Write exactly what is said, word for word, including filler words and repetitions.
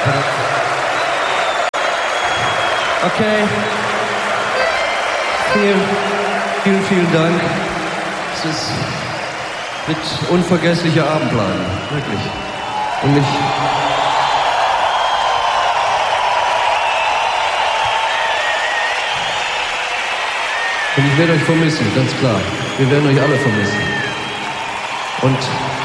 Okay. Vielen, vielen, vielen Dank. Es ist, wird unvergesslicher Abend bleiben. Wirklich. Und ich... Und ich werde euch vermissen, ganz klar. Wir werden euch alle vermissen. Und